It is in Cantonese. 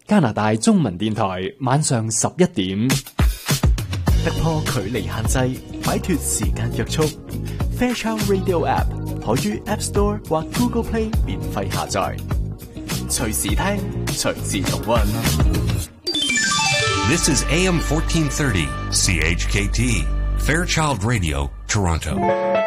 加拿大中文電台晚上11點。 突破距離限制，擺脫時間約束。Fairchild Radio App 可於 App Store 或 Google Play 免費下載，隨時聽，隨時重溫。 This is AM 1430 CHKT Fairchild Radio, Toronto.